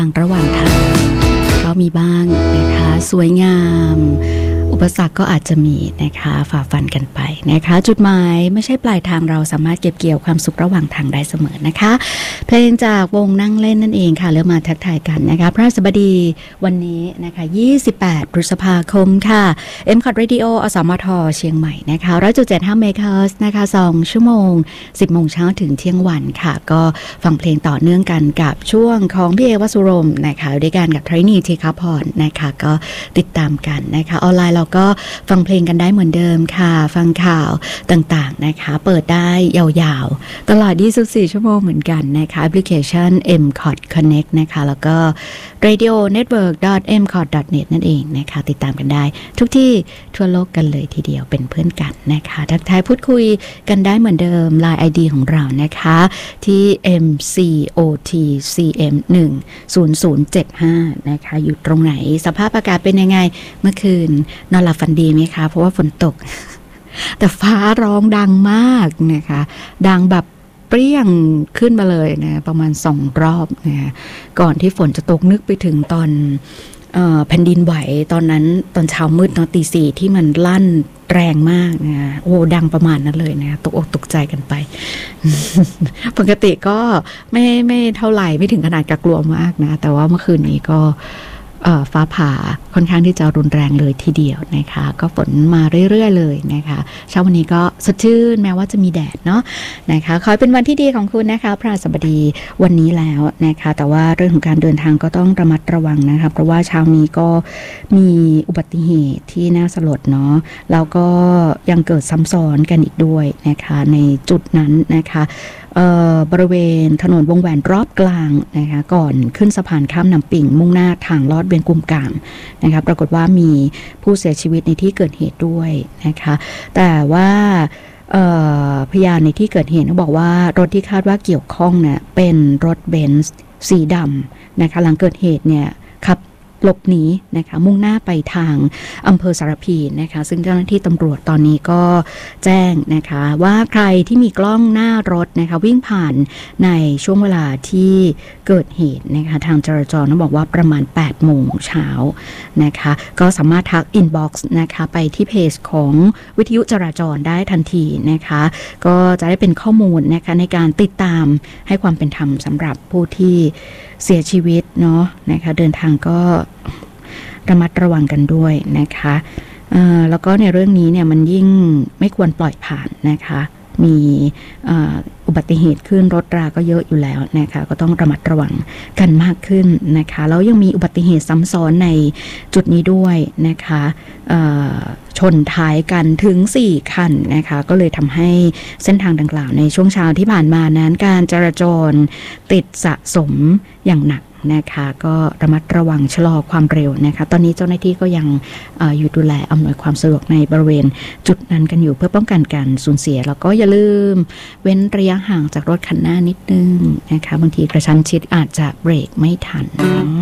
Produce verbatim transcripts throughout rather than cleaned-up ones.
ระหว่างทางก็มีบ้างนะคะสวยงามอุปสรรคก็อาจจะมีนะคะฝ่าฟันกันไปนะคะจุดหมายไม่ใช่ปลายทางเราสามารถเก็บเกี่ยวความสุขระหว่างทางได้เสมอนะคะเพลงจากวงนั่งเล่นนั่นเองค่ะเริ่มมาทักทายกันนะคะพระศัสบดีวันนี้นะคะยี่สิบแปดพฤษภาคมค่ะ เอ็ม คอท Radio อสมทเชียงใหม่นะคะหนึ่งร้อยจุดเจ็ดห้า เมกะเฮิรตซ์นะคะสองชั่วโมงสิบโมงเช้าถึงเที่ยงวันค่ะก็ฟังเพลงต่อเนื่องกันกับช่วงของพี่เอวสุรมนะคะด้วยกันกับทรินีเทคาพรนะคะก็ติดตามกันนะคะออนไลน์เราก็ฟังเพลงกันได้เหมือนเดิมค่ะฟังข่าวต่างๆนะคะเปิดได้ยาวๆตลอดยี่สิบสี่ชั่วโมงเหมือนกันนะคะแอปพลิเคชัน เอ็ม คอท Connect นะคะแล้วก็ เรดิโอ เน็ตเวิร์ก ดอท เอ็ม คอท ดอท เน็ต นั่นเองนะคะติดตามกันได้ทุกที่ทั่วโลกกันเลยทีเดียวเป็นเพื่อนกันนะคะทักทายพูดคุยกันได้เหมือนเดิม ไลน์ ไอ ดี ของเรานะคะที่ เอ็ม ซี โอ ที ซี เอ็ม หนึ่ง ศูนย์ ศูนย์ เจ็ด ห้านะคะอยู่ตรงไหนสภาพอากาศเป็นยังไงเมื่อคืนนอนหลับฝันดีไหมคะเพราะว่าฝนตก แต่ฟ้าร้องดังมากนะคะดังแบบเปรี้ยงขึ้นมาเลยนะประมาณสองรอบนะก่อนที่ฝนจะตกนึกไปถึงตอนเอ่อแผ่นดินไหวตอนนั้นตอนเช้ามืดเนาะตีสี่ที่มันลั่นแรงมากนะโอ้ดังประมาณนั้นเลยนะตกอกตกใจกันไป ปกติก็ไม่ไม่เท่าไหร่ไม่ถึงขนาดกลัวมากนะแต่ว่าเมื่อคืนนี้ก็ฟ้าผ่าค่อนข้างที่จะรุนแรงเลยทีเดียวนะคะก็ฝนมาเรื่อยๆเลยนะคะเช้าวันนี้ก็สดชื่นแม้ว่าจะมีแดดเนาะนะคะขอให้เป็นวันที่ดีของคุณนะคะพระศัสบดีวันนี้แล้วนะคะแต่ว่าเรื่องของการเดินทางก็ต้องระมัดระวังนะคะเพราะว่าเช้านี้ก็มีอุบัติเหตุที่น่าสลดเนาะแล้วก็ยังเกิดซ้ำซ้อนกันอีกด้วยนะคะในจุดนั้นนะคะบริเวณถนนวงแหวนรอบกลางนะคะก่อนขึ้นสะพานข้ามน้ำปิ่งมุ่งหน้าทางลอดเวียงกุมกามนะคะปรากฏว่ามีผู้เสียชีวิตในที่เกิดเหตุด้วยนะคะแต่ว่าพยานในที่เกิดเหตุเขาบอกว่ารถที่คาดว่าเกี่ยวข้องเนี่ยเป็นรถเบนซ์สีดำนะคะหลังเกิดเหตุเนี่ยขับหลบหนีนะคะมุ่งหน้าไปทางอำเภอสารพีนะคะซึ่งเจ้าหน้าที่ตำรวจตอนนี้ก็แจ้งนะคะว่าใครที่มีกล้องหน้ารถนะคะวิ่งผ่านในช่วงเวลาที่เกิดเหตุนะคะทางจราจรต้องบอกว่าประมาณแปดโมงเช้านะคะก็สามารถทักอินบ็อกซ์นะคะไปที่เพจของวิทยุจราจรได้ทันทีนะคะก็จะได้เป็นข้อมูลนะคะในการติดตามให้ความเป็นธรรมสำหรับผู้ที่เสียชีวิตเนาะนะคะเดินทางก็ระมัดระวังกันด้วยนะคะแล้วก็ในเรื่องนี้เนี่ยมันยิ่งไม่ควรปล่อยผ่านนะคะมีอุบัติเหตุขึ้นรถราก็เยอะอยู่แล้วนะคะก็ต้องระมัดระวังกันมากขึ้นนะคะแล้วยังมีอุบัติเหตุซ้ำซ้อนในจุดนี้ด้วยนะคะชนท้ายกันถึงสี่คันนะคะก็เลยทำให้เส้นทางดังกล่าวในช่วงเช้าที่ผ่านมานั้นการจราจรติดสะสมอย่างหนักนะคะก็ระมัดระวังชะลอความเร็วนะคะตอนนี้เจ้าหน้าที่ก็ยัง อ, อยู่ดูแลอำนวยความสะดวกในบริเวณจุดนั้นกันอยู่เพื่อป้องกันการสูญเสียแล้วก็อย่าลืมเว้นระยะห่างจากรถคันหน้านิดนึงนะคะบางทีกระชั้นชิดอาจจะเบรกไม่ทันเนาะ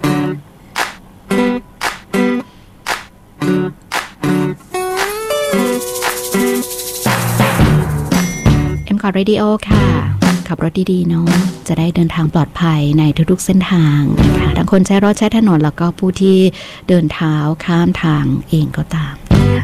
เอ็ม คอท Radio ค่ะขับรถดีๆเนาะจะได้เดินทางปลอดภัยในทุกๆเส้นทางนะคะทั้งคนใช้รถใช้ถนนแล้วก็ผู้ที่เดินเท้าข้ามทางเองก็ตาม